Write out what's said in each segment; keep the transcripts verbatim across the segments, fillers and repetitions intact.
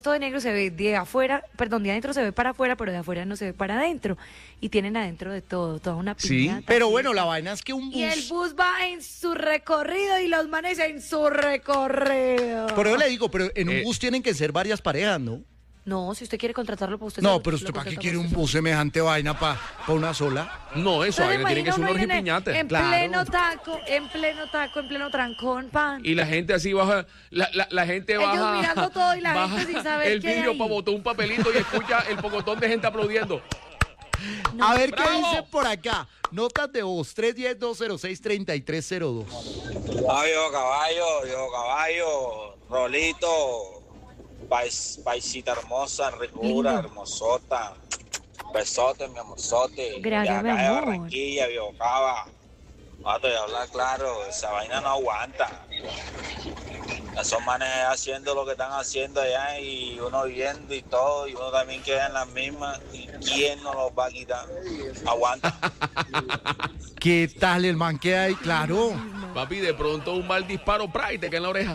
todo de negro se ve de afuera, perdón, de adentro se ve para afuera, pero de afuera no se ve para adentro. Y tienen adentro de todo, toda una piñata. Sí, pero bueno, la vaina es que un bus... Y el bus va en su recorrido y los manes en su recorrido. Por eso le digo, pero en un Eh. bus tienen que ser varias parejas, ¿no? No, si usted quiere contratarlo, pues usted... No, se- pero lo usted para qué contrata quiere por un usted bus semejante vaina para pa una sola. No, eso, solo. vaina tiene que ser un Imagina uno en- orgipiñate. En Claro. pleno taco, en pleno taco, en pleno trancón, pan. Y la gente así baja, la, la, la gente Ellos baja, mirando todo y la baja gente sin saber el qué hay vidrio ahí. para botar un papelito y escucha el pocotón de gente aplaudiendo. No. A ver qué ¡Bravo! dice por acá. Notas de voz, tres uno cero, dos cero seis, tres tres cero dos. Ah, viejo caballo, viejo caballo, Rolito, pais, paisita hermosa, ricura, Lindo. hermosota, besote, mi amorzote. Gracias, de acá mi de amor. Barranquilla, viejo cava. Ah, te voy a hablar claro, esa vaina no aguanta. Esos manes haciendo lo que están haciendo allá y uno viendo y todo, y uno también queda en las mismas. ¿Y quién nos los va a quitar? Aguanta. ¿Qué tal el man que hay? Claro. Papi, de pronto un mal disparo, ¡pra! Y te queda en la oreja.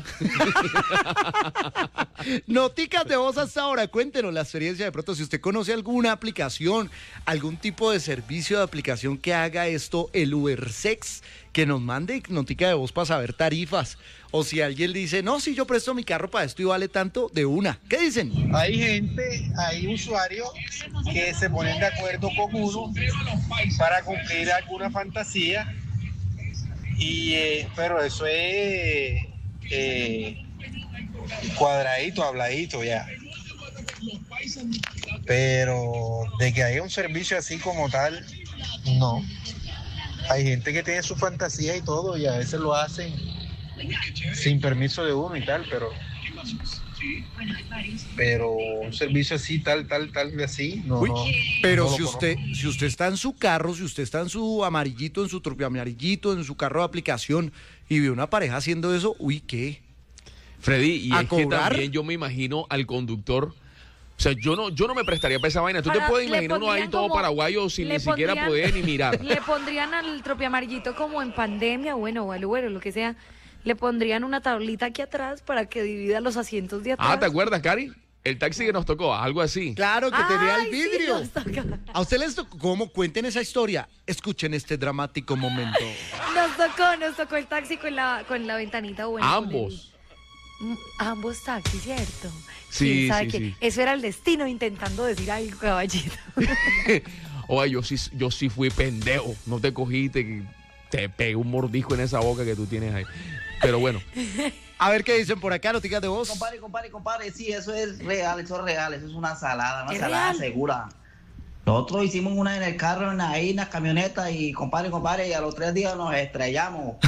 Noticas de voz hasta ahora, cuéntenos la experiencia de pronto, si usted conoce alguna aplicación, algún tipo de servicio de aplicación que haga esto, el UberSex, que nos mande notica de voz para saber tarifas, o si alguien le dice, no, si yo presto mi carro para esto y vale tanto, de una. ¿Qué dicen? Hay gente, hay usuarios que se ponen de acuerdo con uno para cumplir alguna fantasía, y eh, pero eso es eh, cuadradito, habladito ya. Pero de que haya un servicio así como tal, no. Hay gente que tiene su fantasía y todo, y a veces lo hacen sin permiso de uno y tal, pero pero un servicio así, tal, tal, tal, de así, no, Uy, no. pero no lo si usted, si usted está en su carro, si usted está en su amarillito, en su tropio amarillito, en su carro de aplicación, y ve una pareja haciendo eso, uy, ¿qué? Freddy, y ¿A es que cobrar? también yo me imagino al conductor. O sea, yo no, yo no me prestaría para esa vaina. Tú Para- te puedes le imaginar uno ahí pondrían todo como- paraguayo sin le ni siquiera pondrían- poder ni mirar. Le pondrían al tropio amarillito como en pandemia, bueno, o al Uber o lo que sea, le pondrían una tablita aquí atrás para que divida los asientos de atrás. Ah, ¿te acuerdas, Cari? El taxi que nos tocó, algo así. Claro que tenía el Ay, sí, vidrio. nos toca. ¿A usted les tocó? ¿Cómo? Cuenten esa historia. Escuchen este dramático momento. Nos tocó, nos tocó el taxi con la, con la ventanita buena. con Ambos. el- Mm, ambos taxis, ¿cierto? Sí, ¿Quién sabe sí, qué? sí. Eso era el destino intentando decir algo, caballito. Oye, yo sí, yo sí fui pendejo. No te cogí, te, te pegué un mordisco en esa boca que tú tienes ahí. Pero bueno, A ver qué dicen por acá, noticas de voz. Compadre, compadre, compadre, sí, eso es real, eso es real, eso es una salada, una ¿Es salada real? segura. Nosotros hicimos una en el carro, en la, ahí en la camioneta, y compadre, compadre, y a los tres días nos estrellamos.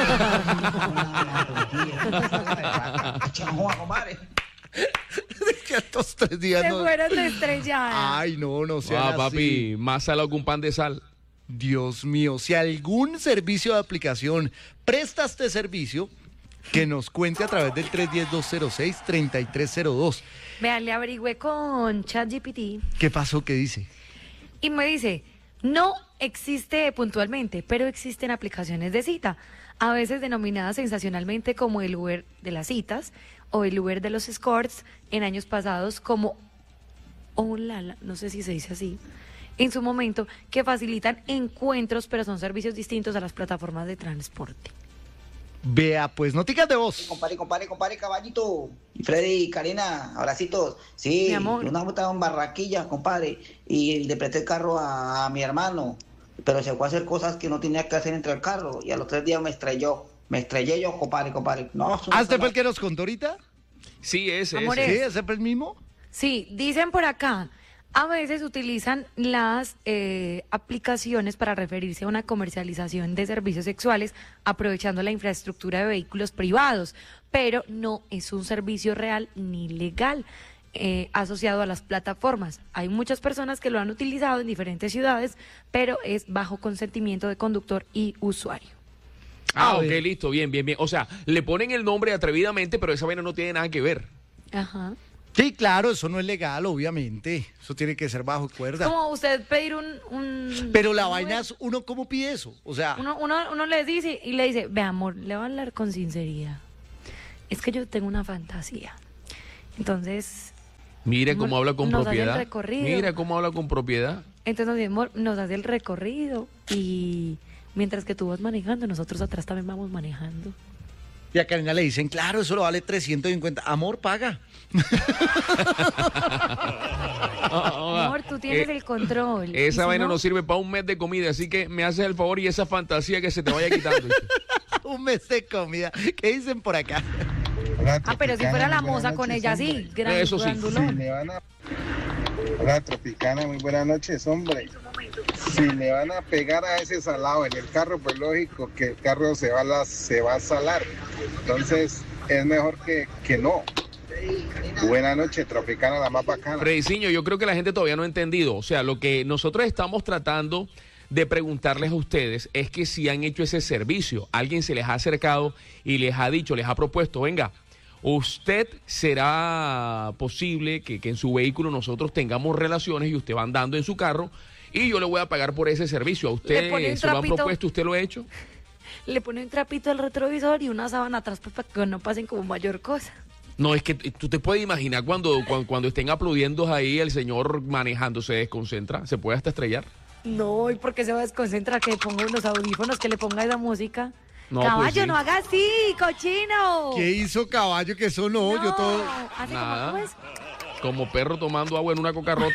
Joda, compadre. Que estos tres días Se no... fueron de estrellada. Ay, no, no sean ah, así. papi, más salado que un pan de sal. Dios mío, si algún servicio de aplicación presta este servicio, que nos cuente a través del tres uno cero, dos cero seis, tres tres cero dos. Vean, le averigüé con ChatGPT ¿Qué pasó? ¿Qué dice? y me dice, no existe puntualmente, pero existen aplicaciones de cita, a veces denominadas sensacionalmente como el Uber de las citas o el Uber de los escorts, en años pasados como Olala, no sé si se dice así, en su momento, que facilitan encuentros, pero son servicios distintos a las plataformas de transporte. Vea, pues, noticas de voz. Compadre, compadre, compadre, caballito. Y Freddy, Karina, abracitos. Sí, Mi amor. una vez estaba en Barranquilla, compadre, y le presté el carro a, a mi hermano, pero se fue a hacer cosas que no tenía que hacer entre el carro, y a los tres días me estrelló. Me estrellé yo, compadre, compadre. No, es una ¿Ah, este fue salada. el que nos contó ahorita? Sí, ese, Amores. ¿Sí? ese. ¿Ese fue el mismo? Sí, dicen por acá, a veces utilizan las eh, aplicaciones para referirse a una comercialización de servicios sexuales aprovechando la infraestructura de vehículos privados, pero no es un servicio real ni legal eh, asociado a las plataformas. Hay muchas personas que lo han utilizado en diferentes ciudades, pero es bajo consentimiento de conductor y usuario. Ah, A ok, ver. listo, bien, bien, bien. O sea, le ponen el nombre atrevidamente, pero esa vaina no tiene nada que ver. Ajá. Sí, claro, eso no es legal, obviamente. Eso tiene que ser bajo cuerda. Como usted pedir un... un Pero la un vaina Uber. es, ¿uno cómo pide eso? O sea, Uno, uno, uno le dice y le dice, ve amor, le voy a hablar con sinceridad. Es que yo tengo una fantasía. Entonces, Mira cómo habla con Nos hace el propiedad. recorrido. Mira cómo habla con propiedad. Entonces nos, dimos- nos hace el recorrido y mientras que tú vas manejando, nosotros atrás también vamos manejando. Y a Karina le dicen, claro, eso lo vale trescientos cincuenta. Amor, paga. Amor, tú tienes Eh, el control. Y Esa si vaina no, no sirve para un mes de comida, así que me haces el favor y esa fantasía que se te vaya quitando. Un mes de comida. ¿Qué dicen por acá? Hola, Ah, pero si Tropicana, fuera la muy buenas moza con noches, ella, hombre. sí. Gran, Eso sí. grandulón. Si le van a... Hola, Tropicana, muy buenas noches, hombre. Si le van a pegar a ese salado en el carro, pues lógico que el carro se va a, la- se va a salar. Entonces, es mejor que, que no. Buenas noches, Tropicana, la más bacana. Frediciño, yo creo que la gente todavía no ha entendido. O sea, lo que nosotros estamos tratando de preguntarles a ustedes es que si han hecho ese servicio, alguien se les ha acercado y les ha dicho, les ha propuesto, venga, usted será posible que, que en su vehículo nosotros tengamos relaciones y usted va andando en su carro y yo le voy a pagar por ese servicio. ¿A Le usted pone un se lo han trapito. propuesto? ¿Usted lo ha hecho? Le pone un trapito al retrovisor y una sábana atrás pues, para que no pasen como mayor cosa. No, es que t- tú te puedes imaginar cuando, cuando, cuando estén aplaudiendo ahí el señor manejando, se desconcentra, se puede hasta estrellar. No, ¿y por qué se va a desconcentrar? Que le ponga unos audífonos, que le ponga esa música. No, pues Caballo, sí. no haga así, cochino. ¿Qué hizo caballo? Que eso no, yo todo... Hace Nada. como, ¿cómo es? Como perro tomando agua en una coca rota.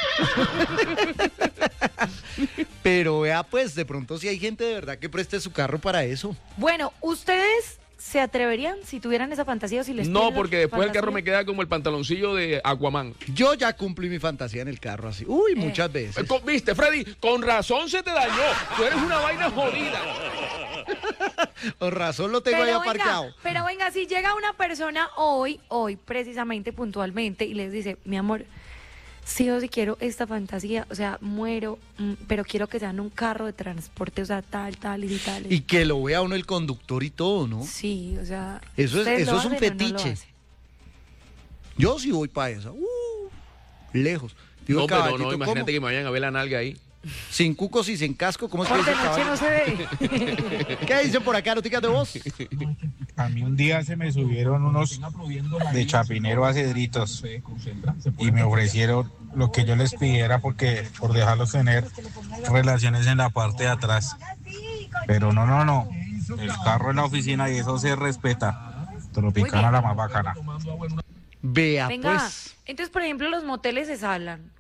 Pero vea, pues, de pronto si hay gente de verdad que preste su carro para eso. Bueno, ¿ustedes se atreverían si tuvieran esa fantasía o si les No, piden porque la después el fantasía? carro me queda como el pantaloncillo de Aquaman. Yo ya cumplí mi fantasía en el carro así. Uy, Eh. muchas Eh, veces. con- ¿Viste, Freddy? Con razón se te dañó. Tú eres una vaina jodida. Con razón lo tengo ahí Pero aparcado. venga, pero venga, si llega una persona hoy, hoy precisamente, puntualmente, y les dice, mi amor, sí o sí quiero esta fantasía, o sea, muero, mm, pero quiero que sea en un carro de transporte, o sea, tal, tal y tal. Y que lo vea uno el conductor y todo, ¿no? Sí, o sea... Eso es- ¿ustedes eso lo es un hacen o no lo fetiche. hacen? Yo sí voy para esa. Uh, lejos. Digo, No, pero caballito, no, imagínate ¿cómo? que me vayan a ver la nalga ahí. Sin cucos y sin casco, ¿cómo es que Por dice de el noche caballo? no se ve. ¿Qué dicen por acá, noticas de voz? A mí un día se me subieron unos de Chapinero a Cedritos y me ofrecieron lo que yo les pidiera porque por dejarlos tener relaciones en la parte de atrás. Pero no, no, no. El carro en la oficina y eso se respeta. Tropicana la más bacana. Vea, Venga, pues. entonces, por ejemplo, los moteles se salan.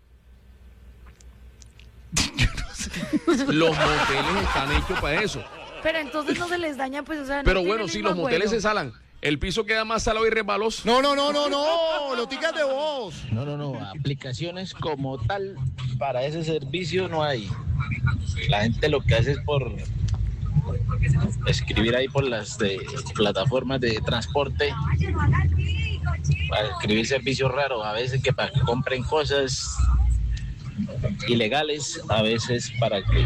Los moteles están hechos para eso. Pero entonces no se les daña, pues, o sea, no Pero tienen bueno, el si mismo los moteles juego. se salan, el piso queda más salado y resbaloso. No, no, no, no, no. Noticas de voz. No, no, no, aplicaciones como tal para ese servicio no hay. La gente lo que hace es por escribir ahí por las de, plataformas de transporte, para escribir servicios raros, a veces que para que compren cosas ilegales, a veces para que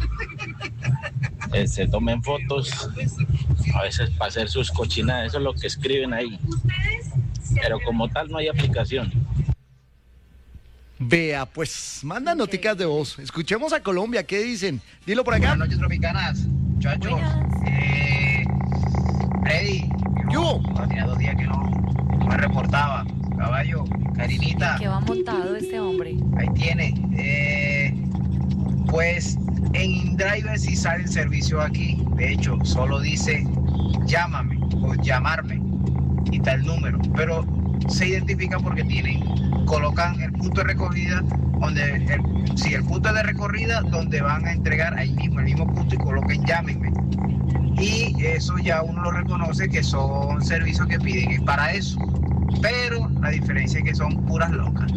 eh, se tomen fotos, a veces para hacer sus cochinadas, eso es lo que escriben ahí. Pero como tal no hay aplicación. Vea, pues, manda noticas de voz. Escuchemos a Colombia, ¿qué dicen? Dilo por acá. Buenas noches, tropicanas. Muchachos, Buenas. eh, Freddy, ¿Qué hubo? no, tenía dos días que no, no me reportaba. Caballo, Karinita, Que va montado este hombre. ahí tiene. Eh, pues en InDriver sí sale el servicio aquí. De hecho, solo dice llámame o llamarme y tal número. Pero se identifica porque tienen, colocan el punto de recogida donde, el, sí, el punto de recorrida donde van a entregar ahí mismo, el mismo punto y coloquen llámenme. Y eso ya uno lo reconoce que son servicios que piden es para eso. Pero la diferencia es que son puras locas.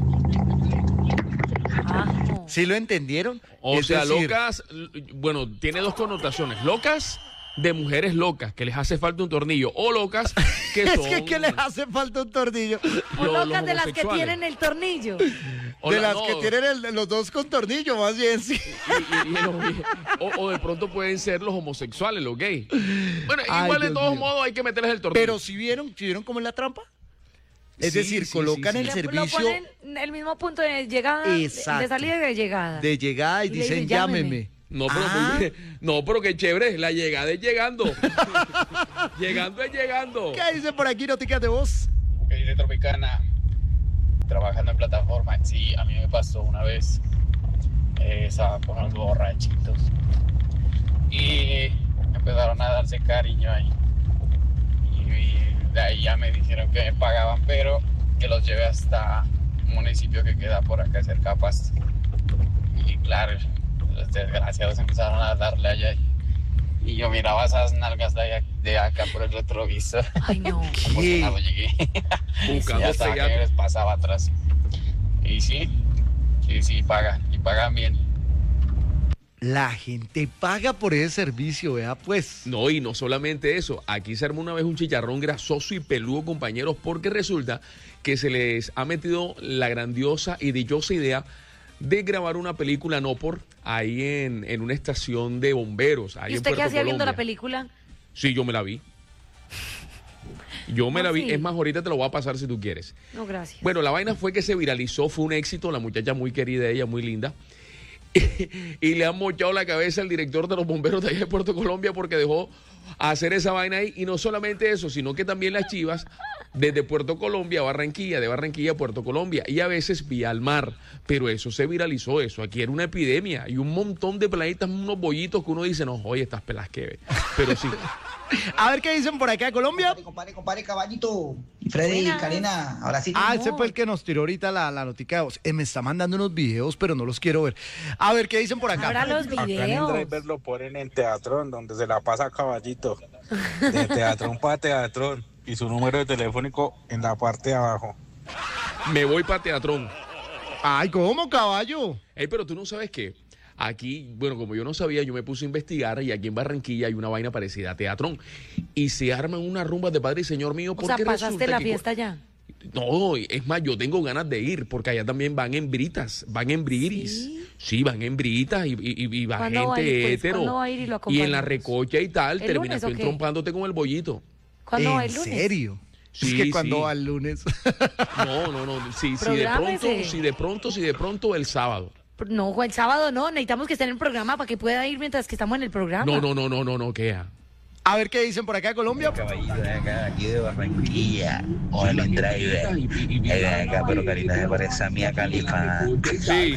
Ajo. ¿Sí lo entendieron? O Es sea, decir, locas, l- bueno, tiene dos connotaciones. Locas de mujeres locas, que les hace falta un tornillo. O locas que Es son... que, ¿qué les hace falta un tornillo? O lo- los locas de las que homosexuales. tienen el tornillo. O de la- las no, que tienen el- los dos con tornillo, más bien, sí. y- y- y los- o, o de pronto pueden ser los homosexuales, los gays. Bueno, Ay, igual de Dios todos mío. modos hay que meterles el tornillo. Pero si vieron, si vieron cómo es la trampa. Es Sí, decir, sí, colocan sí, el sí. Le- servicio Lo ponen el mismo punto de llegada, Exacto. de salida y de llegada. de llegada y, Y le dicen dicen, llámeme. llámeme. No, pero, Ah. muy- no, pero qué chévere, la llegada es llegando. Llegando es llegando. ¿Qué dicen por aquí, noticas de voz? Que dice Tropicana. trabajando en plataforma. Sí, a mí me pasó una vez. Eh, estaba con unos borrachitos y empezaron a darse cariño ahí. Y, y de ahí ya me dijeron que me pagaban, pero que los lleve hasta un municipio que queda por acá cerca de Pasto. Y claro, los desgraciados empezaron a darle allá. Y yo miraba esas nalgas de, allá, de acá por el retrovisor. Ay, no. ¿Qué? Llegué. Y ya estaba que les pasaba atrás. Y sí, sí, sí, pagan. Y pagan bien. La gente paga por ese servicio, vea pues. No, y no solamente eso. Aquí se armó una vez un chicharrón grasoso y peludo, compañeros, porque resulta que se les ha metido la grandiosa y dichosa idea de grabar una película, no por ahí en, en una estación de bomberos. Ahí ¿Y usted en qué Puerto hacía viendo Colombia. la película? Sí, yo me la vi. Yo me Ah, la vi. sí. Es más, ahorita te lo voy a pasar si tú quieres. No, gracias. Bueno, la vaina fue que se viralizó, fue un éxito, la muchacha muy querida, ella muy linda. Y le han mochado la cabeza al director de los bomberos de allá de Puerto Colombia porque dejó hacer esa vaina ahí. Y no solamente eso, sino que también las chivas desde Puerto Colombia a Barranquilla, de Barranquilla a Puerto Colombia, y a veces vía al mar. Pero eso se viralizó, eso. Aquí era una epidemia y un montón de peladitas, unos bollitos que uno dice, no, oye, estas pelas que ve. Pero sí. A ver qué dicen por acá, Colombia. Compadre, compadre, compadre, caballito. Y Freddy, Buenas. Karina, ahora sí. Ah, no. ese fue el que nos tiró ahorita la, la notica de voz. Eh, me está mandando unos videos, pero no los quiero ver. A ver qué dicen por acá. Ahora los Acá en videos. InDriver lo ponen en Teatrón, donde se la pasa caballito. De Teatrón para Teatrón. Y su número de telefónico en la parte de abajo. Me voy para Teatrón. Ay, ¿cómo, caballo? Ey, pero tú no sabes qué. Aquí, bueno, como yo no sabía, yo me puse a investigar y aquí en Barranquilla hay una vaina parecida a Teatrón. Y se arman unas rumbas de Padre y Señor mío. O Porque sea, pasaste resulta la que- fiesta ya. No, es más, yo tengo ganas de ir porque allá también van en britas, van en briris. ¿Sí? Sí, van en britas y, y, y va ¿Cuándo va a gente ir, pues? hetero. ¿Cuándo va a ir y lo y en la acompañamos? recocha y tal, ¿El terminas lunes o tú qué? entrompándote con el bollito. ¿Cuándo va ¿En el lunes? serio? Sí, es que cuando sí. va el lunes. No, no, no. Si, si de pronto, Prográmese. si de pronto, si de pronto el sábado. No, el sábado no. Necesitamos que esté en el programa para que pueda ir mientras que estamos en el programa. No, no, no, no, no, no, queda. A ver qué dicen por acá, Colombia. Caballito de acá, aquí de Barranquilla, o el InDriver. Ahí ven acá, pero Karina se parece a Mia Khalifa. Sí.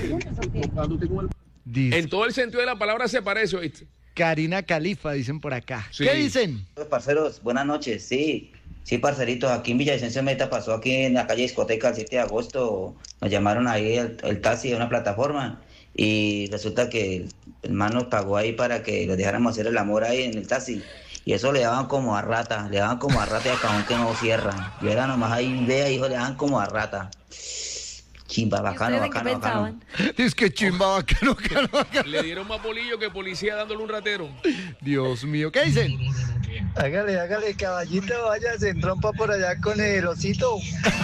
Dice En todo el sentido de la palabra se parece, ¿oíste? Karina Califa, dicen por acá. Sí. ¿Qué dicen? Parceros, buenas noches, sí. Sí, parceritos, aquí en Villavicencio Meta pasó aquí en la calle Discoteca el siete de agosto. Nos llamaron ahí el, el taxi de una plataforma y resulta que el, el man nos pagó ahí para que les dejáramos hacer el amor ahí en el taxi. Y eso le daban como a rata, le daban como a rata y a cajón que no cierran. Yo era nomás ahí, vea, hijo, le daban como a rata. Chimba, ¿Y bacano, ustedes en qué bacano, bacano. pensaban? Es que chimba, bacano, bacano, bacano. Le dieron más bolillo que policía dándole un ratero. Dios mío, ¿qué dicen? Hágale, hágale, caballito, vaya, se entrompa por allá con el osito.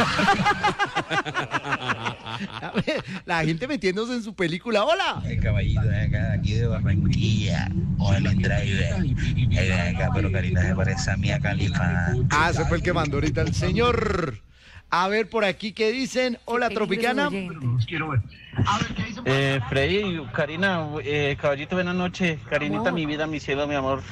A ver, la gente metiéndose en su película. ¡Hola! El caballito de acá, aquí de Barranquilla, o el InDriver. Ahí ven acá, pero Karina se parece a Mia Khalifa. Ah, ese fue el que mandó ahorita el señor. A ver, por aquí, ¿qué dicen? Hola, Qué peligro Tropicana. ese oyente. Eh, Freddy, Karina, eh, caballito, buenas noches. Karinita, Amor. mi vida, mi cielo, mi amor.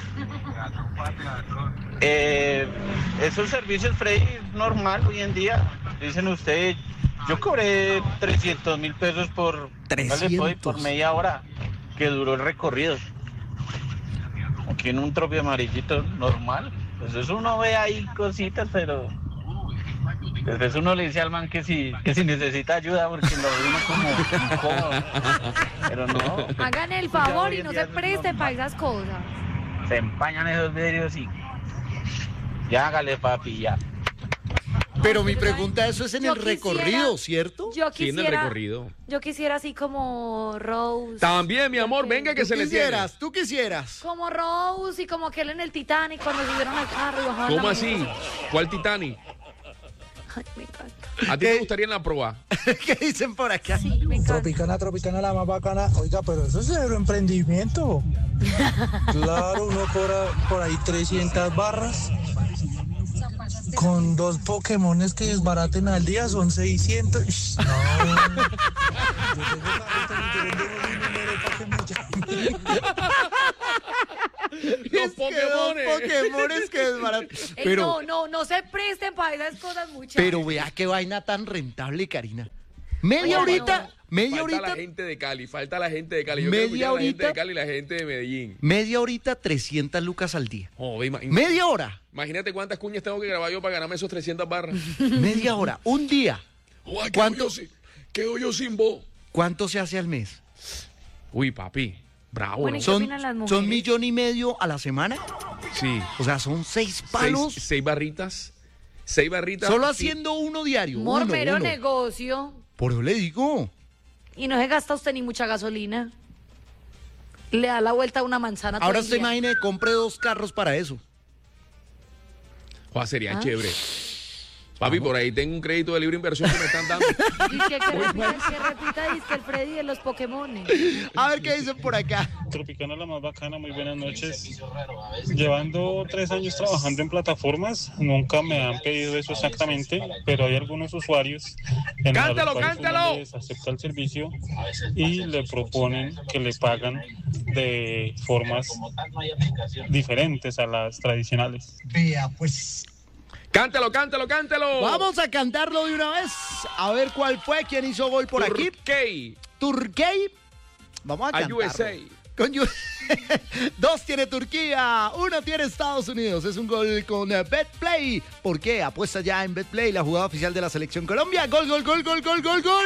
Eh, esos servicios, Freddy, normal hoy en día. Dicen ustedes, yo cobré trescientos mil pesos por, trescientos. vale, por media hora que duró el recorrido. Aquí en un tropio amarillito normal. Pues eso uno ve ahí cositas, pero... Después uno le dice al man que si, que si necesita ayuda porque lo ve uno como incómodo. Pero no, Hagan el favor y no se preste para esas cosas. se empañan esos vidrios y ya hágale, papi, ya. Pero mi pregunta, eso es en Yo el quisiera- recorrido, ¿cierto? Yo Sí, en el quisiera, recorrido. yo quisiera así como Rose. También, mi amor, venga que Tú se le tiene. quisieras, tú quisieras. Como Rose y como aquel en el Titanic cuando subieron al carro y bajaban ¿Cómo la así? mesa. ¿Cuál Titanic? Ay, me encanta. ¿A ti te gustaría en la proa? ¿Qué dicen por acá? Sí, me encanta. Tropicana, Tropicana, la más bacana. Oiga, pero eso es cero emprendimiento. Claro, uno cobra por ahí trescientas barras. Con dos Pokémones que desbaraten al día son seiscientos. Ish, No. Yo tengo carrito, yo tengo mi número para que me llamen. Los Pokémones. Los Pokémones que desbaratan. Ey, Pero, no, no, no se presten para esas cosas, muchachos. pero vea qué vaina tan rentable, Karina. Media Oye, horita, no. media Falta horita, la gente de Cali, falta la gente de Cali. Yo Media quiero escuchar a la gente horita. de Cali y la gente de Medellín. media horita, trescientas lucas al día. Oh, ima- Media hora, Imagínate cuántas cuñas tengo que grabar yo para ganarme esos trescientas barras. media hora, un día. Joder, ¿Cuánto? ¿Qué quedo yo sin vos? ¿Cuánto se hace al mes? Uy, papi, bravo, Bueno, ¿no? ¿y qué Son, opinan las son mujeres? millón y medio a la semana. Sí. O sea, son seis palos. Seis, seis barritas. Seis barritas. Solo sí. haciendo uno diario. Mor, uno, mero uno. negocio. Por eso le digo. Y no se gasta usted ni mucha gasolina. Le da la vuelta a una manzana todo Ahora el se día. imagine, compre dos carros para eso. Joder, sería Ah. chévere. Papi, por ahí tengo un crédito de libre inversión que me están dando. Y que, que repita, que repita, dice el Freddy de los Pokémones. A ver qué dicen por acá. Tropicana la más bacana, muy buenas noches. Llevando tres años trabajando en plataformas, nunca me han pedido eso exactamente, pero hay algunos usuarios en los ¡Cántalo, cuales cántalo! uno les acepta el servicio y le proponen que le pagan de formas diferentes a las tradicionales. Vea, pues. Cántalo, cántalo, cántalo. Vamos a cantarlo de una vez. A ver cuál fue, quién hizo gol por aquí. Turkey. Turkey. Vamos a A cantarlo. U S A. Con U- Dos tiene Turquía, uno tiene Estados Unidos. Es un gol con eh, BetPlay. ¿Por qué? Apuesta ya en BetPlay, la jugada oficial de la Selección Colombia. Gol, gol, gol, gol, gol, gol, gol.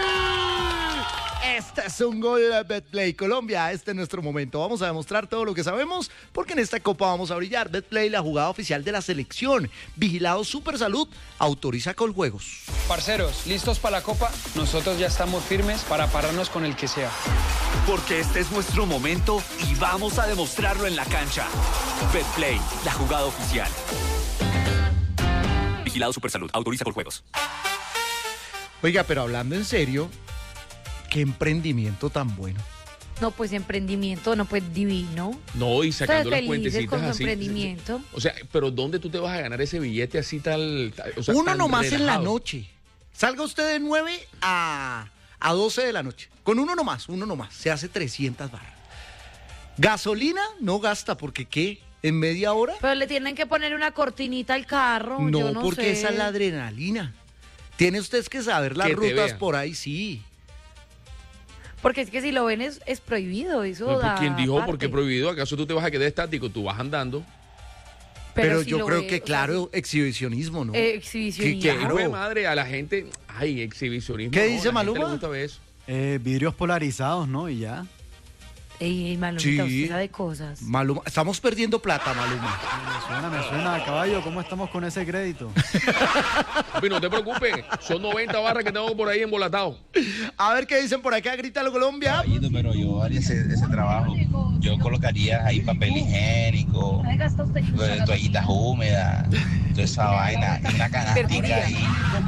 Este es un gol de BetPlay Colombia. Este es nuestro momento. Vamos a demostrar todo lo que sabemos porque en esta copa vamos a brillar. BetPlay, la jugada oficial de la selección. Vigilado Supersalud, autoriza Coljuegos. Parceros, ¿listos para la copa? Nosotros ya estamos firmes para pararnos con el que sea. Porque este es nuestro momento y vamos a demostrarlo en la cancha. BetPlay, la jugada oficial. Vigilado Supersalud, autoriza Coljuegos. Oiga, pero hablando en serio, qué emprendimiento tan bueno. No, pues emprendimiento, no, pues divino. No, y sacando las Ustedes felices cuentecitas con su así. emprendimiento. O sea, pero ¿dónde tú te vas a ganar ese billete así tal? tal- o sea, Uno tan nomás en la relajado? noche. Salga usted de nueve a, a doce de la noche. Con uno nomás, uno nomás. Se hace trescientas barras. Gasolina no gasta porque ¿qué? ¿En media hora? Pero le tienen que poner una cortinita al carro. No, yo no porque sé. esa es la adrenalina. Tiene usted que saber las Que te rutas vea. por ahí, sí. Porque es que si lo ven es, es prohibido. Eso No, pues, da ¿quién dijo? parte. Porque prohibido. ¿Acaso tú te vas a quedar estático? Tú vas andando. Pero, si yo lo creo ve, que, o sea, claro, exhibicionismo, ¿no? eh, exhibicionismo. Que- Ay, Claro. güey, madre, a la gente. Ay, exhibicionismo. ¿Qué no, dice a la gente Maluma? le gusta ver eso. Eh, vidrios polarizados, ¿no? Y ya. Ey, Malumita, Sí. usted sabe cosas. Maluma, estamos perdiendo plata, Maluma. Me suena, me suena, caballo. ¿Cómo estamos con ese crédito? Papi, no te preocupes. Son noventa barras que tengo por ahí embolatado. A ver qué dicen por acá, grítalo Colombia. Caballito, pero yo haría ese, ese trabajo. Yo colocaría ahí papel higiénico, eh, toallitas húmedas, toda esa vaina, y una canastica ahí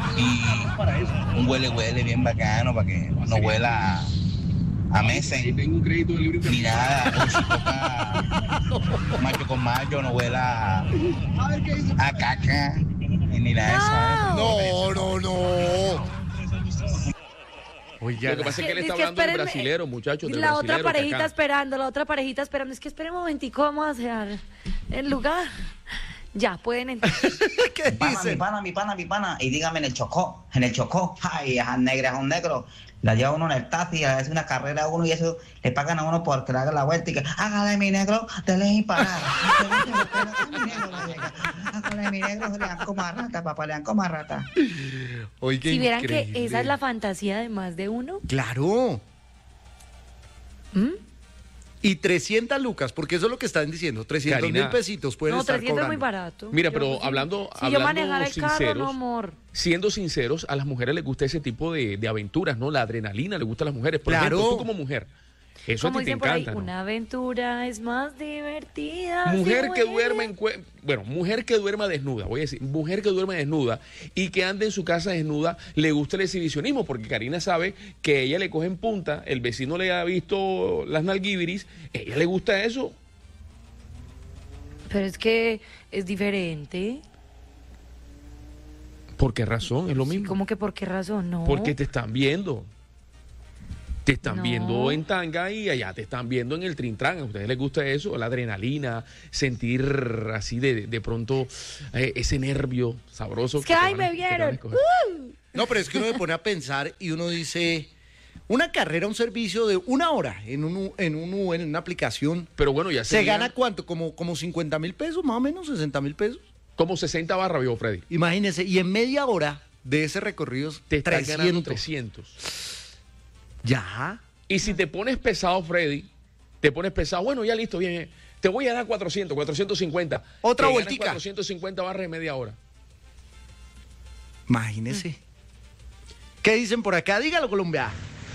y un huele huele bien bacano para que no huela a meses ni nada. O si toca macho con macho, no huela a, a caca ni nada de eso. No, no, no. Oiga, Lo que pasa es que él Es está que hablando del espérenme, brasilero, muchachos. del La otra brasilero, parejita Kaká. esperando, la otra parejita esperando. Es que esperen un momentico, vamos a hacer el lugar. Ya, pueden entrar. ¿Qué Mi pana, mi dicen? pana, mi pana, mi pana. Y dígame en el Chocó, en el Chocó, ay, esas negras son negros. La lleva uno en el taxi, hace una carrera a uno y eso le pagan a uno por que le haga la vuelta y que hágale mi negro, dele sin parar. Hágale mi negro, le dan como a rata, papá, le dan como a rata. Oiga, Si vieran que increíble. esa es la fantasía de más de uno. Claro. ¿Mm? Y trescientas lucas, porque eso es lo que están diciendo. trescientos mil Karina. pesitos pueden No, estar trescientos es muy cobrando. barato. Mira, Yo, pero sí. hablando, Si yo hablando manejara el carro, sinceros, no, amor. siendo sinceros, a las mujeres les gusta ese tipo de, de aventuras, ¿no? La adrenalina le gusta a las mujeres. Por Claro. ejemplo, tú como mujer, eso Como a ti te dicen por ahí, encanta, ¿no? una aventura es más divertida. Mujer si que muere. duerma en cue- bueno, mujer que duerma desnuda, voy a decir, mujer que duerma desnuda y que ande en su casa desnuda, le gusta el exhibicionismo, porque Karina sabe que ella le coge en punta, el vecino le ha visto las nalguibiris, ella le gusta eso. Pero es que es diferente. ¿Por qué razón? Es lo mismo. ¿Cómo que por qué razón? No. Porque te están viendo. Te están No. viendo en tanga y allá te están viendo en el trintran. ¿A ustedes les gusta eso? La adrenalina, sentir así de, de pronto eh, ese nervio sabroso. Es que, te ay, van- me que te van a vieron. escoger. Uh. No, pero es que uno se pone a pensar y uno dice, una carrera, un servicio de una hora en un, U- en un U- en una aplicación, Pero bueno, ya ¿se serían gana cuánto? ¿Como, como cincuenta mil pesos, más o menos? ¿sesenta mil pesos? como sesenta barras, viejo Freddy. Imagínese, y en media hora de ese recorrido, Te están ganando trescientos. trescientos. Ya. Y si te pones pesado, Freddy, te pones pesado, bueno, ya listo, bien, bien. Te voy a dar cuatrocientos, cuatrocientos cincuenta. Otra Te ganas vueltica. cuatrocientos cincuenta barras en media hora. Imagínese. ¿Qué dicen por acá? Dígalo, Colombia.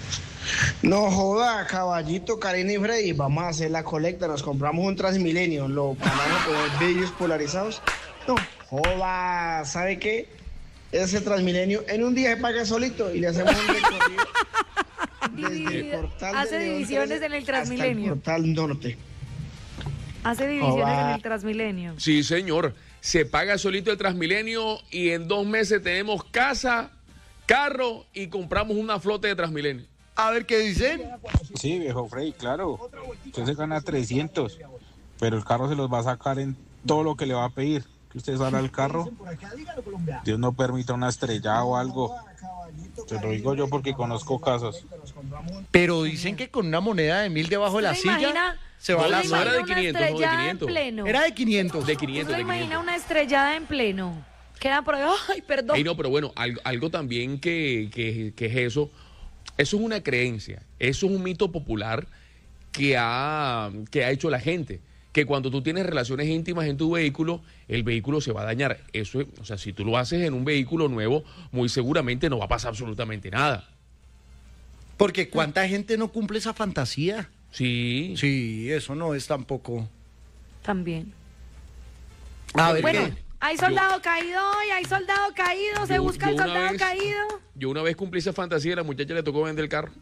No joda, caballito, Karina y Freddy, vamos a hacer la colecta, nos compramos un Transmilenio, lo ganamos con vidrios polarizados. No joda, ¿sabe qué? Ese Transmilenio en un día se paga solito y le hacemos un recorrido desde el portal Hace de León divisiones trece en el hasta Transmilenio. el portal norte. Hace divisiones Joda. en el Transmilenio. Sí, señor. Se paga solito el Transmilenio y en dos meses tenemos casa, carro y compramos una flota de Transmilenio. A ver qué dicen. Sí, viejo Freddy, claro. Usted se gana trescientos, pero el carro se los va a sacar en todo lo que le va a pedir. Que usted salga al carro, Dios no permita una estrellada o algo. Te lo digo yo porque conozco casos. Pero dicen que con una moneda de mil debajo de la ¿Se silla imagina? se va a No, la no era de Una quinientos, no, de estrellada quinientos. en pleno. Era de quinientos. De ¿Usted quinientos, se de imagina quinientos. una estrellada en pleno? Queda por ahí, ay, perdón. Ey, no, pero bueno, algo, algo también que, que, que es eso, eso es una creencia, eso es un mito popular que ha, que ha hecho la gente, que cuando tú tienes relaciones íntimas en tu vehículo, el vehículo se va a dañar. Eso, es- o sea, si tú lo haces en un vehículo nuevo, muy seguramente no va a pasar absolutamente nada. Porque cuánta gente no cumple esa fantasía. Sí. Sí, eso no es tampoco. También. A ver, Bueno, ¿qué? hay soldado caído hoy, hay soldado caído, se Yo- busca el yo una soldado vez- caído. Yo una vez cumplí esa fantasía y a la muchacha le tocó vender el carro.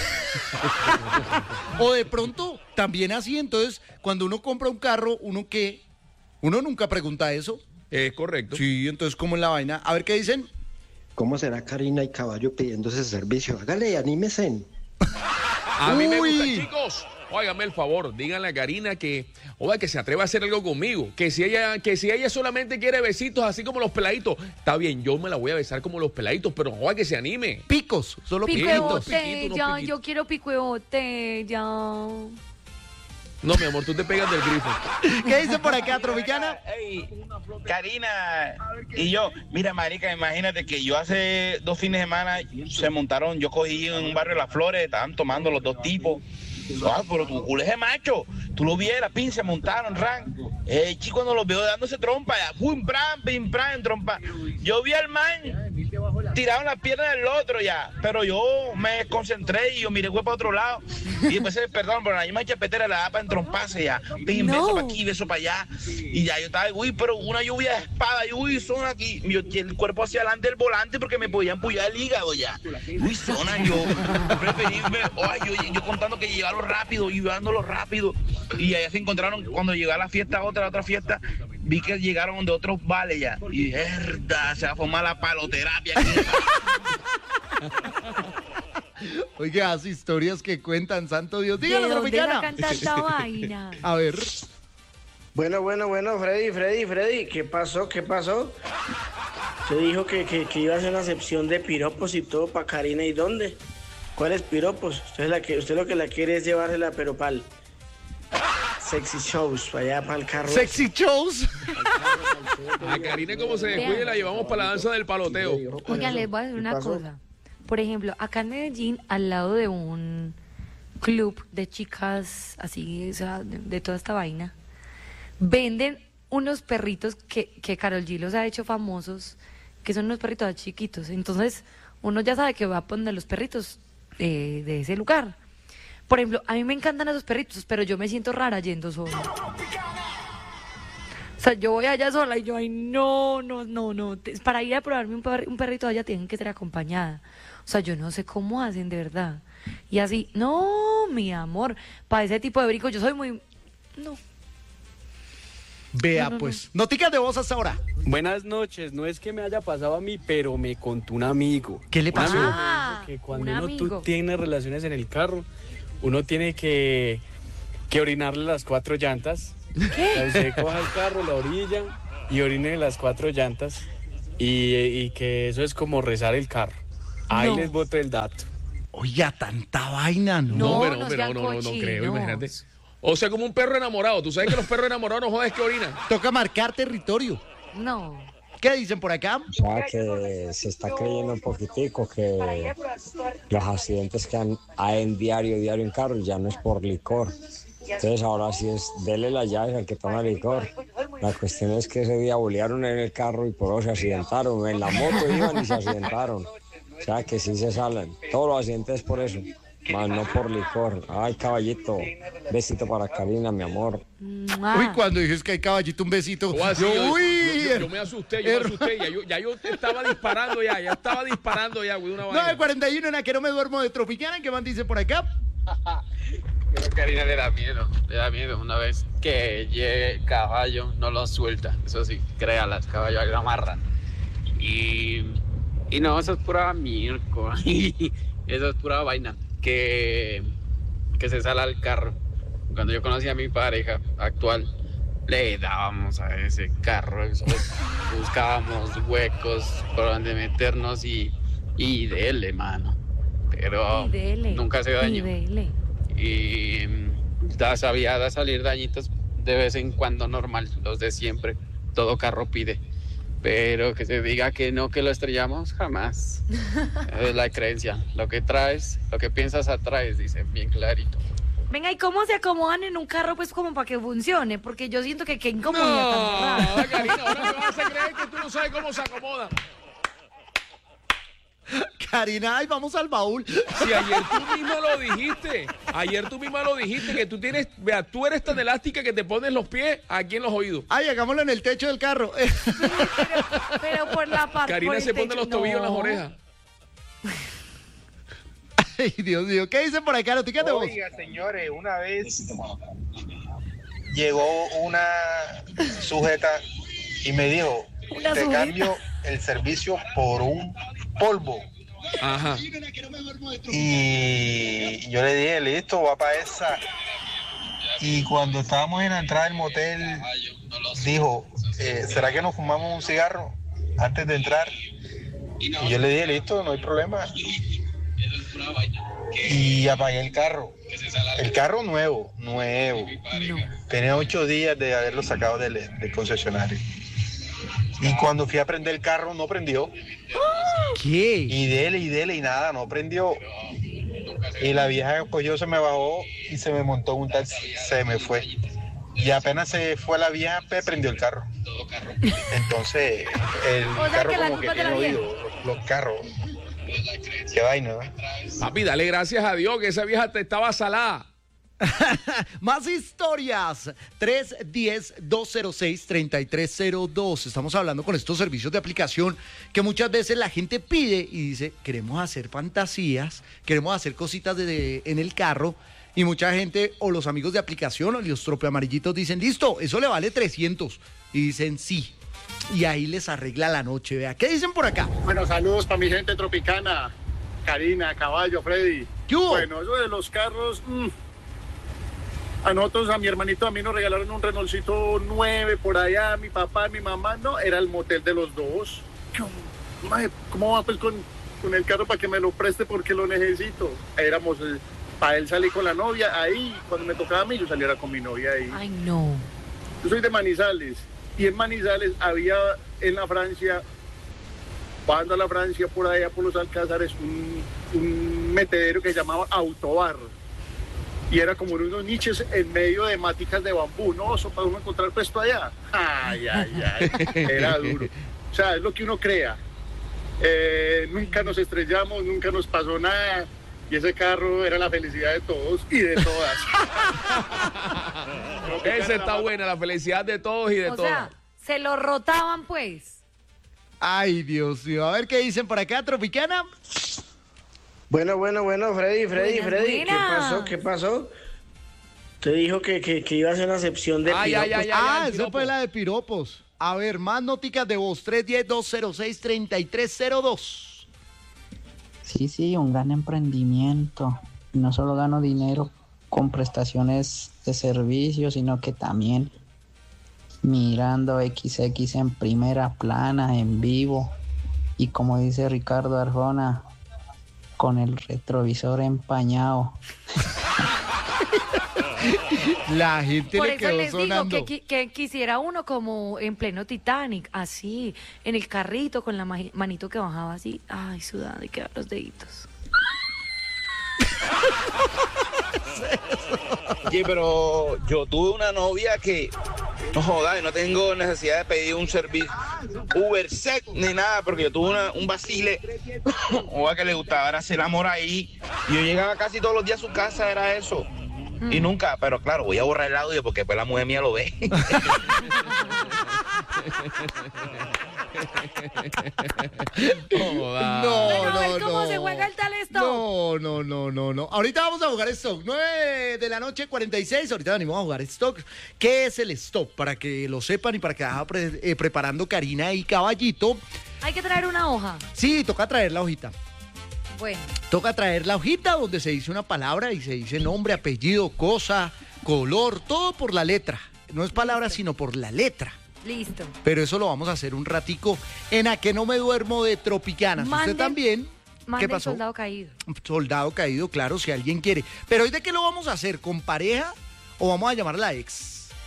O de pronto, también así, entonces, cuando uno compra un carro, ¿uno qué? Uno nunca pregunta eso. Es correcto. Sí, entonces, ¿cómo es la vaina? A ver qué dicen. ¿Cómo será Karina y Caballo pidiendo ese servicio? Hágale, anímese. A mí me Uy. gusta, chicos. Óigame el favor, díganle a Karina que, oiga, que se atreva a hacer algo conmigo. Que si ella, que si ella solamente quiere besitos así como los peladitos, está bien, yo me la voy a besar como los peladitos, pero oiga, que se anime. Picos, solo Pico de piquitos, piquitos, botella, unos piquitos. yo quiero pico de botella. No, mi amor, tú te pegas del grifo. ¿Qué dice por acá, Tropicana? Ey, Karina y yo, mira, marica, imagínate que yo hace dos fines de semana se montaron, yo cogí en un barrio Las Flores, estaban tomando los dos tipos. Ah, pero tu culo es de macho. Tú lo vieras, pin, se montaron, ran. Eh, chico, cuando los veo dándose trompa, ya, pum, pram, pim, pram, trompa. Yo vi al man, tiraron la pierna del otro ya, pero yo me concentré y yo miré fue para otro lado. Y después, eh, perdón, pero la misma chapetera la da para entromparse ya. Pim, No. beso para aquí, beso para allá. Y ya yo estaba, uy, pero una lluvia de espada, y uy, son aquí. Yo, el cuerpo hacia adelante del volante porque me podían pullar el hígado ya. Uy, zona, yo preferí, me- ay, yo, yo contando que llegaron rápido, y llevándolo rápido. Y allá se encontraron, cuando llegó a la fiesta, otra, otra fiesta, vi que llegaron de otros vales ya. Y verdad, se va a formar la paloterapia aquí. Oiga, las historias que cuentan, santo Dios. Dígalo, ¿De dónde Tropicana. sacan tanta vaina? A ver. Bueno, bueno, bueno, Freddy, Freddy, Freddy, ¿qué pasó? ¿Qué pasó? Usted dijo que, que, que iba a hacer una sección de piropos y todo para Karina, ¿y dónde? ¿Cuáles piropos? Usted, la que, usted lo que la quiere es llevársela, pero pa'l sexy shows, para allá, para el carro. Sexy shows. A Karina, como se descuide, la llevamos para la danza del paloteo. Oigan, les voy a decir una pasó? cosa. Por ejemplo, acá en Medellín, al lado de un club de chicas así, o sea, de, de toda esta vaina, venden unos perritos que, que Karol G los ha hecho famosos, que son unos perritos chiquitos. Entonces, uno ya sabe que va a poner los perritos de, de ese lugar. Por ejemplo, a mí me encantan esos perritos, pero yo me siento rara yendo sola. O sea, yo voy allá sola y yo, ay, no, no, no, no. Te- Para ir a probarme un, per- un perrito allá tienen que ser acompañada. O sea, yo no sé cómo hacen, de verdad. Y así, no, mi amor, para ese tipo de brincos yo soy muy... No. Vea, No, no, no. pues. Noticas de voz hasta ahora. Buenas noches, no es que me haya pasado a mí, pero me contó un amigo. ¿Qué le Un pasó? amigo me Ah, dijo que cuando un uno tú amigo. tiene relaciones en el carro, uno tiene que, que orinarle las cuatro llantas. ¿Qué? Usted coja el carro, la orilla y orine las cuatro llantas y, y que eso es como rezar el carro. Ahí No. les boto el dato. Oiga, tanta vaina, ¿no? No, No, pero, no pero sean no, no, no cochinos. creo, imagínate. O sea, como un perro enamorado. Tú sabes que los perros enamorados no jodes que orinan. Toca marcar territorio. No. ¿Qué dicen por acá? O sea, que se está creyendo un poquitico que los accidentes que han, hay en diario, diario en carros ya no es por licor. Entonces ahora sí es, dele las llaves al que toma licor. La cuestión es que ese día bolearon en el carro y por eso se accidentaron. En la moto iban y se accidentaron. O sea, que sí se salen. Todos los accidentes es por eso, más no por licor. Ay, caballito, besito para Karina, mi amor. Uy, cuando dices que hay caballito, un besito. O así, Yo, yo, uy, yo- yo- yo me asusté, yo me asusté. Ya yo, ya yo estaba disparando ya, ya estaba disparando ya, güey, una vaina. nueve cuarenta y uno en la que no me duermo de Tropicana. ¿Qué más dicen por acá? Pero a Karina le da miedo, le da miedo. Una vez que llegue el caballo, no lo suelta. Eso sí, créalas, caballo ahí lo amarran. Y, y no, eso es pura miércoles. Eso es pura vaina. Que, que se sale al carro. Cuando yo conocí a mi pareja actual, le dábamos a ese carro. Eso, buscábamos huecos por donde meternos y, y dele, mano. Pero Y dele, nunca se y dañó. dele. Y mm, da, sabía da salir dañitos de vez en cuando normal, los de siempre, todo carro pide, pero que se diga que no, que lo estrellamos, jamás. Es la creencia, lo que traes, lo que piensas atraes, dice bien clarito. Venga, ¿y cómo se acomodan en un carro pues como para que funcione? Porque yo siento que qué incomodidad tan rara. No, Karina, ahora me vas a creer que tú no sabes cómo se acomoda. Karina, ay, vamos al baúl. Si ayer tú misma lo dijiste, ayer tú misma lo dijiste, que tú tienes, vea, tú eres tan elástica que te pones los pies aquí en los oídos. Ay, hagámoslo en el techo del carro. Pero por la parte. Karina se pone los tobillos en las no. orejas. Ay, Dios mío, ¿qué dicen por acá? Noticas de voz. Oiga, señores, una vez llegó una sujeta y me dijo, Una te sujeta. cambio el servicio por un polvo. Ajá. Y yo le dije, listo, va para esa. Y cuando estábamos en la entrada del motel, dijo, eh, ¿será que nos fumamos un cigarro antes de entrar? Y yo le dije, listo, no hay problema. Y apagué el carro. El carro nuevo, nuevo. Tenía ocho días de haberlo sacado del, del concesionario. Y cuando fui a prender el carro, no prendió. ¿Qué? Y dele, y dele, y nada, no prendió. Y la vieja cogió, se me bajó y se me montó en un taxi, se me fue. Y apenas se fue la vieja, pe, prendió el carro. Entonces, el O sea, carro que la como que culpa es de tiene la vieja. oído, los, los carros. Qué vaina, ¿no? Papi, dale gracias a Dios que esa vieja te estaba salada. Más historias. tres uno cero, dos cero seis, tres tres cero dos. Estamos hablando con estos servicios de aplicación que muchas veces la gente pide y dice, queremos hacer fantasías, queremos hacer cositas de, en el carro. Y mucha gente, o los amigos de aplicación, o los tropeamarillitos dicen, listo, eso le vale trescientos. Y dicen, sí. Y ahí les arregla la noche. Vea, ¿qué dicen por acá? Bueno, saludos para mi gente tropicana, Karina, Caballo, Freddy. ¿Qué hubo? Bueno, eso de los carros, mmm, a nosotros, a mi hermanito, a mí nos regalaron un Renaultcito nueve por allá, mi papá, mi mamá, no, era el motel de los dos. Mae, ¿cómo va pues con, con el carro para que me lo preste porque lo necesito? Éramos, eh, para él salí con la novia, ahí, cuando me tocaba a mí, yo saliera con mi novia ahí. Ay, no. Yo soy de Manizales, y en Manizales había en la Francia, bajando a la Francia por allá por los Alcázares, un, un metedero que se llamaba Autobar. Y era como unos niches en medio de maticas de bambú, ¿no? Eso para uno encontrar puesto allá. Ay, ay, ay. Era duro. O sea, es lo que uno crea. Eh, nunca nos estrellamos, nunca nos pasó nada. Y ese carro era la felicidad de todos y de todas. Esa está buena, la felicidad de todos y de O todas. sea, se lo rotaban pues. Ay, Dios mío. A ver qué dicen por acá, Tropicana. Bueno, bueno, bueno, Freddy, Freddy, Buenas, Freddy, ¿qué buenas. pasó? ¿Qué pasó? Usted dijo que, que, que iba a hacer una excepción de Ay, piropos. ay, ay, ah, esa fue la de piropos. A ver, más noticas de voz. tres uno cero, dos cero seis, tres tres cero dos. Sí, sí, un gran emprendimiento. No solo gano dinero con prestaciones de servicio, sino que también mirando equis equis en primera plana, en vivo. Y como dice Ricardo Arjona, con el retrovisor empañado. La gente Por le eso quedó les sonando. digo que, qui- que quisiera uno como en pleno Titanic, así, en el carrito con la ma- manito que bajaba así, ay, sudando y quedan los deditos. Oye, pero yo tuve una novia que, no jodas, no tengo necesidad de pedir un servicio Ubersex ni nada, porque yo tuve una, un vacile, o que le gustaba era hacer el amor ahí, y yo llegaba casi todos los días a su casa, era eso. Y nunca, pero claro, voy a borrar el audio porque después la mujer mía lo ve. No, Bueno, a ver no, cómo no. se juega el tal stop. No, no, no, no, no. Ahorita vamos a jugar Stock. nueve de la noche, cuarenta y seis. Ahorita venimos a jugar Stock. ¿Qué es el Stop? Para que lo sepan y para que vaya pre- eh, preparando Karina y Caballito. Hay que traer una hoja. Sí, toca traer la hojita. Bueno, Toca traer la hojita donde se dice una palabra y se dice nombre, apellido, cosa, color, todo por la letra. No es palabra, sino por la letra. listo. Pero eso lo vamos a hacer un ratico en A que no me duermo de Tropicanas. Manden- Usted también. Mande ¿Qué pasó? soldado caído. Soldado caído, claro, si alguien quiere. Pero ¿hoy de qué lo vamos a hacer? ¿Con pareja o vamos a llamar a la ex?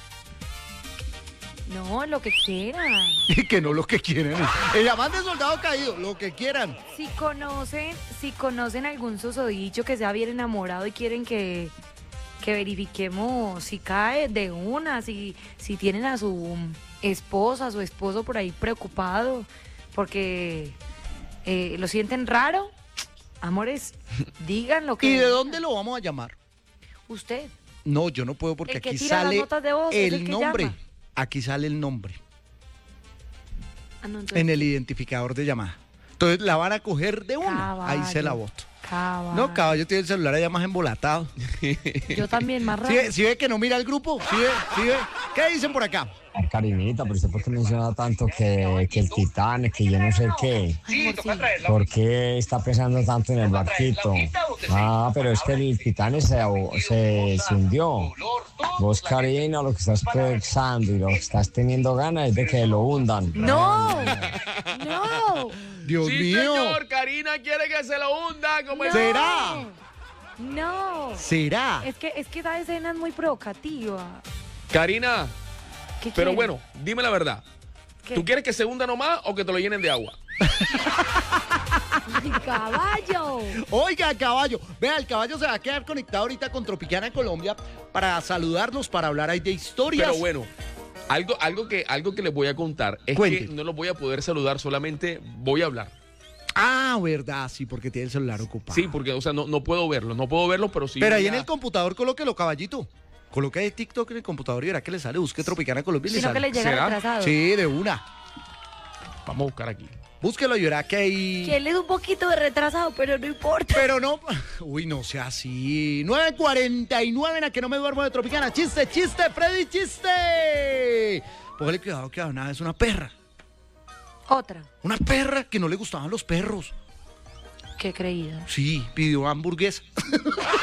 No, lo que quieran. Que no lo que quieren. Ella mande soldado caído, lo que quieran. Si conocen, si conocen algún susodicho que sea bien enamorado y quieren que, que verifiquemos si cae de una, si, si tienen a su esposa, a su esposo por ahí preocupado porque eh, lo sienten raro, amores, digan lo que... ¿Y de dónde lo vamos a llamar? Usted. No, yo no puedo porque El que aquí tira las sale notas de voz es el, el que nombre. llama. Aquí sale el nombre Ah, no, entonces- en el identificador de llamada. Entonces la van a coger de una. Ahí se la Caballo. voto. Caballo. No, caballo tiene el celular allá más embolatado. Yo también, más raro. ¿Sí ve, sí ve que no mira el grupo? ¿Sí ve? ¿Sí ve? ¿Qué dicen por acá? Karinita, pero usted por qué menciona tanto que, que el Titanic, que yo no sé qué. ¿Por qué está pensando tanto en el barquito? Ah, pero es que el Titanic se, ahog- se, se hundió. Vos, Karina, lo que estás pensando y lo que estás teniendo ganas es de que lo hundan. ¡No! ¡No! Dios Sí, mío. señor, Karina quiere que se lo hunda. Como el- ¿Será? No. ¿Será? Es que, es que esa escena es muy provocativa. Karina, ¿Qué pero quiere? bueno, dime la verdad. ¿Qué? ¿Tú quieres que se hunda nomás o que te lo llenen de agua? ¡Ay, caballo! Oiga, caballo. Vea, el caballo se va a quedar conectado ahorita con Tropicana Colombia para saludarnos, para hablar ahí de historias. Pero bueno, algo, algo, que, algo que les voy a contar es Cuente. que no los voy a poder saludar, solamente voy a hablar. Ah, verdad, sí, porque tiene el celular ocupado. Sí, porque, o sea, no, no puedo verlo, no puedo verlo, pero sí. Pero voy ahí en a- el computador colóquelo, caballito. Coloque ahí TikTok en el computador y verá que le sale. Busque Tropicana Colombia y le Sino que sale. le llega ¿Será? retrasado. Sí, de una. Vamos a buscar aquí. Búsquelo y verá que hay... Que él es un poquito de retrasado, pero no importa. Pero no... Uy, no sea así. nueve cuarenta y nueve en A que no me duermo de Tropicana. Chiste, chiste, Freddy, chiste. Póngale cuidado que nada es una perra. Otra. Una perra que no le gustaban los perros. Qué creída. Sí, pidió hamburguesa.